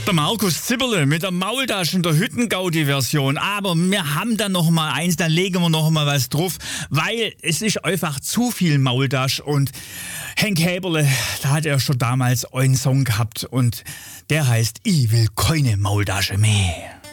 Der Markus Zipperle mit der Maultasche in der Hüttengaudi-Version. Aber wir haben da noch mal eins, dann legen wir noch mal was drauf, weil es ist einfach zu viel Maultasche. Und Henk Häberle, da hat er schon damals einen Song gehabt und der heißt Ich will keine Maultasche mehr.